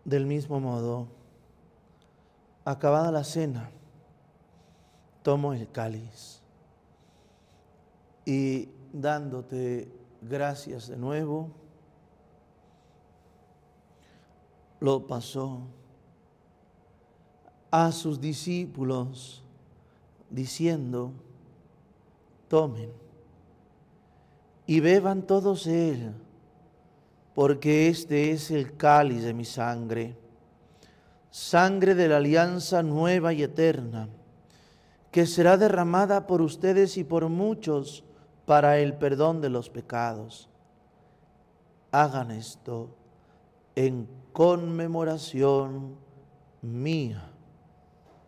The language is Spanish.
Del mismo modo, acabada la cena, tomo el cáliz y dándote gracias de nuevo, lo pasó a sus discípulos diciendo: tomen y beban todos de él, porque este es el cáliz de mi sangre, sangre de la alianza nueva y eterna, que será derramada por ustedes y por muchos para el perdón de los pecados. Hagan esto en conmemoración mía.